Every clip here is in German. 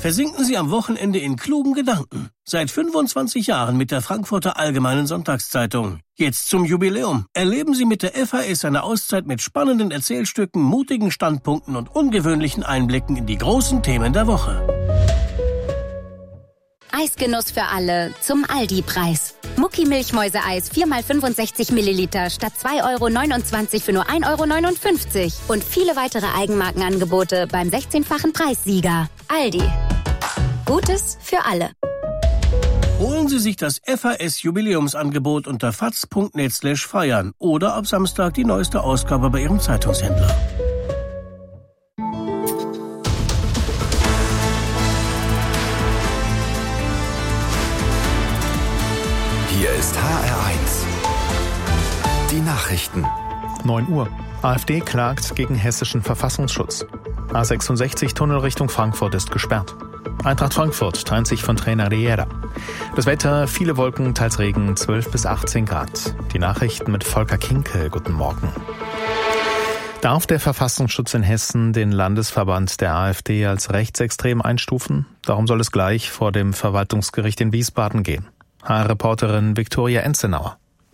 versinken Sie am Wochenende in klugen Gedanken. Seit 25 Jahren mit der Frankfurter Allgemeinen Sonntagszeitung. Jetzt zum Jubiläum. Erleben Sie mit der FAS eine Auszeit mit spannenden Erzählstücken, mutigen Standpunkten und ungewöhnlichen Einblicken in die großen Themen der Woche. Eisgenuss für alle zum Aldi-Preis. Mucki Milchmäuse-Eis 4x65 Milliliter statt 2,29 € für nur 1,59 €. Und viele weitere Eigenmarkenangebote beim 16-fachen Preissieger. Aldi. Gutes für alle. Holen Sie sich das FAS-Jubiläumsangebot unter faz.net/feiern oder ab Samstag die neueste Ausgabe bei Ihrem Zeitungshändler. Hier ist HR1. Die Nachrichten. 9 Uhr. AfD klagt gegen hessischen Verfassungsschutz. A66 Tunnel Richtung Frankfurt ist gesperrt. Eintracht Frankfurt trennt sich von Trainer Riera. Das Wetter, viele Wolken, teils Regen, 12 bis 18 Grad. Die Nachrichten mit Volker Kinke. Guten Morgen. Darf der Verfassungsschutz in Hessen den Landesverband der AfD als rechtsextrem einstufen? Darum soll es gleich vor dem Verwaltungsgericht in Wiesbaden gehen. HR-Reporterin Viktoria Enzenauer.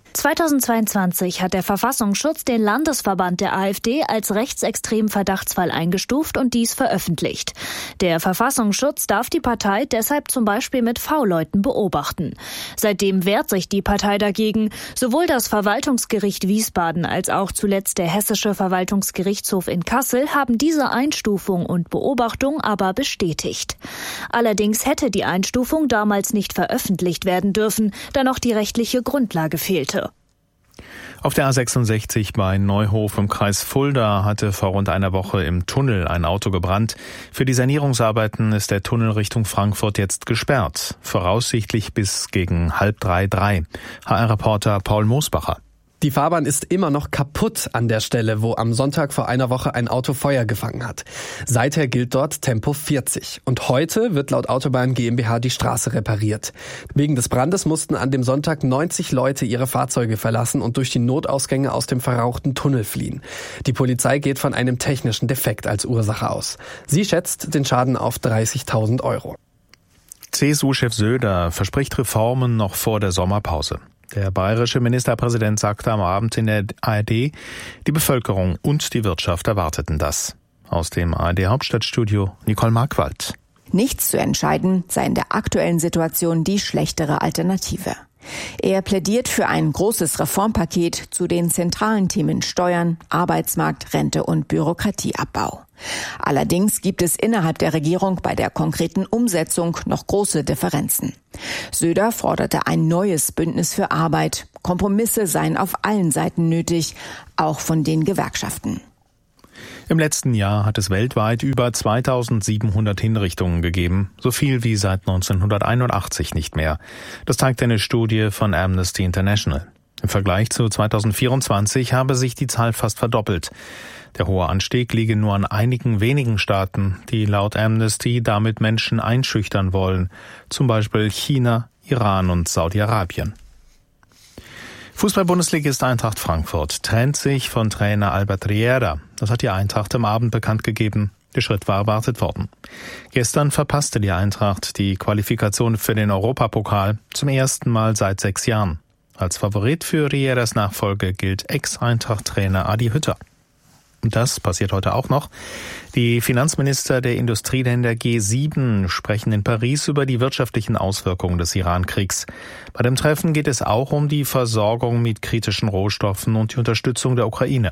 2022 hat der Verfassungsschutz den Landesverband der AfD als rechtsextremen Verdachtsfall eingestuft und dies veröffentlicht. Der Verfassungsschutz darf die Partei deshalb zum Beispiel mit V-Leuten beobachten. Seitdem wehrt sich die Partei dagegen. Sowohl das Verwaltungsgericht Wiesbaden als auch zuletzt der Hessische Verwaltungsgerichtshof in Kassel haben diese Einstufung und Beobachtung aber bestätigt. Allerdings hätte die Einstufung damals nicht veröffentlicht werden dürfen, da noch die rechtliche Grundlage fehlte. Auf der A66 bei Neuhof im Kreis Fulda hatte vor rund einer Woche im Tunnel ein Auto gebrannt. Für die Sanierungsarbeiten ist der Tunnel Richtung Frankfurt jetzt gesperrt. Voraussichtlich bis gegen 2:30. HR-Reporter Paul Moosbacher. Die Fahrbahn ist immer noch kaputt an der Stelle, wo am Sonntag vor einer Woche ein Auto Feuer gefangen hat. Seither gilt dort Tempo 40. Und heute wird laut Autobahn GmbH die Straße repariert. Wegen des Brandes mussten an dem Sonntag 90 Leute ihre Fahrzeuge verlassen und durch die Notausgänge aus dem verrauchten Tunnel fliehen. Die Polizei geht von einem technischen Defekt als Ursache aus. Sie schätzt den Schaden auf 30.000 €. CSU-Chef Söder verspricht Reformen noch vor der Sommerpause. Der bayerische Ministerpräsident sagte am Abend in der ARD, die Bevölkerung und die Wirtschaft erwarteten das. Aus dem ARD-Hauptstadtstudio Nicole Markwald. Nichts zu entscheiden sei in der aktuellen Situation die schlechtere Alternative. Er plädiert für ein großes Reformpaket zu den zentralen Themen Steuern, Arbeitsmarkt, Rente und Bürokratieabbau. Allerdings gibt es innerhalb der Regierung bei der konkreten Umsetzung noch große Differenzen. Söder forderte ein neues Bündnis für Arbeit. Kompromisse seien auf allen Seiten nötig, auch von den Gewerkschaften. Im letzten Jahr hat es weltweit über 2700 Hinrichtungen gegeben, so viel wie seit 1981 nicht mehr. Das zeigt eine Studie von Amnesty International. Im Vergleich zu 2024 habe sich die Zahl fast verdoppelt. Der hohe Anstieg liege nur an einigen wenigen Staaten, die laut Amnesty damit Menschen einschüchtern wollen, zum Beispiel China, Iran und Saudi-Arabien. Fußball-Bundesligist Eintracht Frankfurt trennt sich von Trainer Albert Riera. Das hat die Eintracht am Abend bekannt gegeben. Der Schritt war erwartet worden. Gestern verpasste die Eintracht die Qualifikation für den Europapokal zum ersten Mal seit 6 Jahren. Als Favorit für Rieras Nachfolge gilt Ex-Eintracht-Trainer Adi Hütter. Und das passiert heute auch noch. Die Finanzminister der Industrieländer G7 sprechen in Paris über die wirtschaftlichen Auswirkungen des Iran-Kriegs. Bei dem Treffen geht es auch um die Versorgung mit kritischen Rohstoffen und die Unterstützung der Ukraine.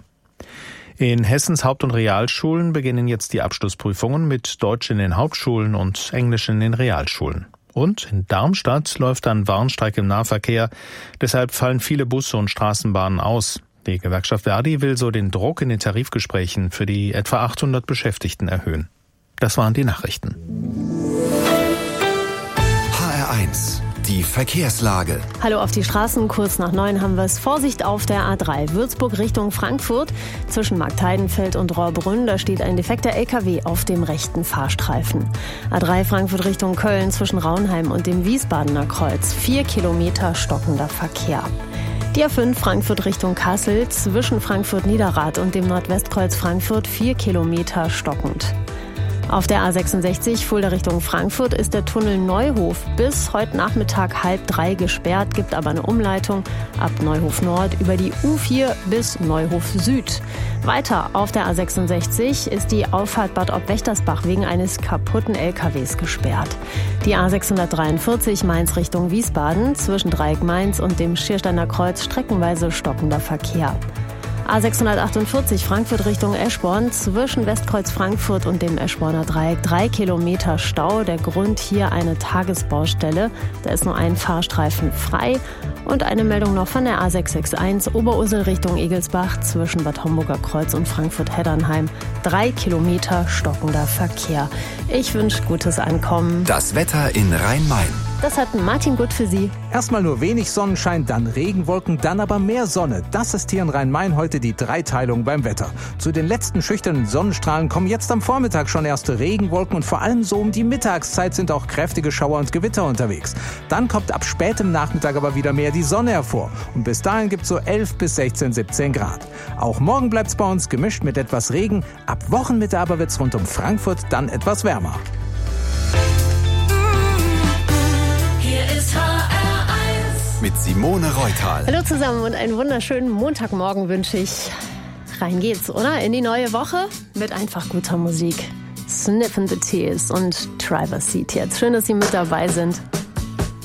In Hessens Haupt- und Realschulen beginnen jetzt die Abschlussprüfungen mit Deutsch in den Hauptschulen und Englisch in den Realschulen. Und in Darmstadt läuft ein Warnstreik im Nahverkehr. Deshalb fallen viele Busse und Straßenbahnen aus. Die Gewerkschaft Verdi will so den Druck in den Tarifgesprächen für die etwa 800 Beschäftigten erhöhen. Das waren die Nachrichten. HR1, die Verkehrslage. Hallo auf die Straßen, kurz nach 9 haben wir es. Vorsicht auf der A3, Würzburg Richtung Frankfurt. Zwischen Marktheidenfeld und Rohrbrunn, da steht ein defekter LKW auf dem rechten Fahrstreifen. A3 Frankfurt Richtung Köln zwischen Raunheim und dem Wiesbadener Kreuz. 4 Kilometer stockender Verkehr. Die A5 Frankfurt Richtung Kassel zwischen Frankfurt-Niederrad und dem Nordwestkreuz Frankfurt 4 Kilometer stockend. Auf der A66 Fulda Richtung Frankfurt ist der Tunnel Neuhof bis heute Nachmittag 2:30 gesperrt, gibt aber eine Umleitung ab Neuhof Nord über die U4 bis Neuhof Süd. Weiter auf der A66 ist die Auffahrt Bad Ob-Wächtersbach wegen eines kaputten LKWs gesperrt. Die A643 Mainz Richtung Wiesbaden zwischen Dreieck Mainz und dem Schiersteiner Kreuz streckenweise stockender Verkehr. A648 Frankfurt Richtung Eschborn zwischen Westkreuz Frankfurt und dem Eschborner Dreieck 3 Kilometer Stau. Der Grund hier eine Tagesbaustelle. Da ist nur ein Fahrstreifen frei. Und eine Meldung noch von der A661 Oberursel Richtung Egelsbach zwischen Bad Homburger Kreuz und Frankfurt-Heddernheim. 3 Kilometer stockender Verkehr. Ich wünsche gutes Ankommen. Das Wetter in Rhein-Main. Das hat Martin Gut für Sie. Erstmal nur wenig Sonnenschein, dann Regenwolken, dann aber mehr Sonne. Das ist hier in Rhein-Main heute die Dreiteilung beim Wetter. Zu den letzten schüchternen Sonnenstrahlen kommen jetzt am Vormittag schon erste Regenwolken und vor allem so um die Mittagszeit sind auch kräftige Schauer und Gewitter unterwegs. Dann kommt ab spätem Nachmittag aber wieder mehr die Sonne hervor. Und bis dahin gibt's so 11 bis 16, 17 Grad. Auch morgen bleibt's bei uns gemischt mit etwas Regen. Ab Wochenmitte aber wird's rund um Frankfurt dann etwas wärmer. Mit Simone Reutal. Hallo zusammen und einen wunderschönen Montagmorgen wünsche ich. Rein geht's, oder? In die neue Woche mit einfach guter Musik. Sniffin' the Tears und Driver's Seat jetzt. Schön, dass Sie mit dabei sind.